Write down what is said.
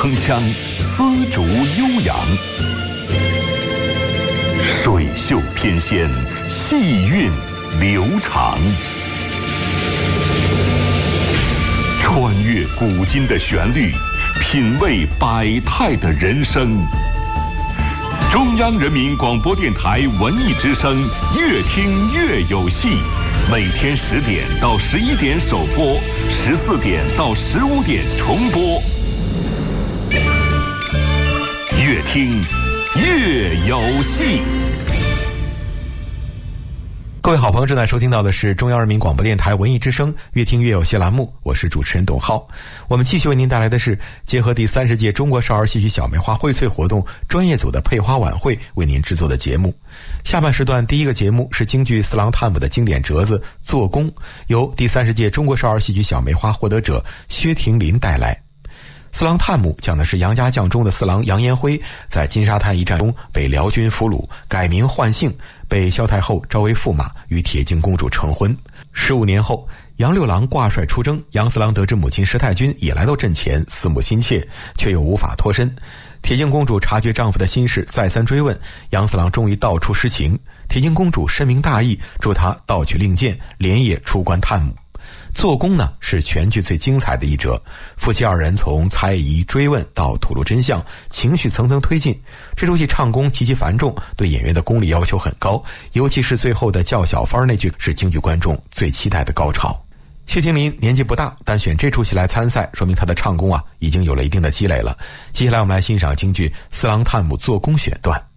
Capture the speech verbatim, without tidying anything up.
铿锵，丝竹悠扬，水袖翩跹，细韵流长。穿越古今的旋律，品味百态的人生。中央人民广播电台文艺之声，越听越有戏。每天十点到十一点首播，十四点到十五点重播。越听越有戏。 各位好朋友，正在收听到的是中央人民广播电台文艺之声越听越有戏栏目，我是主持人董浩。我们继续为您带来的是结合第三十届中国少儿戏曲小梅花荟萃活动专业组的配花晚会为您制作的节目。下半时段第一个节目是京剧四郎探母的经典折子做工，由第三十届中国少儿戏曲小梅花获得者薛廷林带来。四郎探母讲的是杨家将中的四郎杨延辉在金沙滩一战中被辽军俘虏，改名换姓，被萧太后招为驸马，与铁镜公主成婚。十五年后，杨六郎挂帅出征，杨四郎得知母亲石太君也来到阵前，思慕心切，却又无法脱身。铁镜公主察觉丈夫的心事，再三追问，杨四郎终于道出实情。铁镜公主深明大义，助他盗取令箭，连夜出关探母。做工呢是全剧最精彩的一折，夫妻二人从猜疑追问到吐露真相，情绪层层推进。这出戏唱功极其繁重，对演员的功力要求很高，尤其是最后的叫小番那句是京剧观众最期待的高潮。薛廷林年纪不大，但选这出戏来参赛，说明他的唱功啊已经有了一定的积累了。接下来我们来欣赏京剧四郎探母做工选段。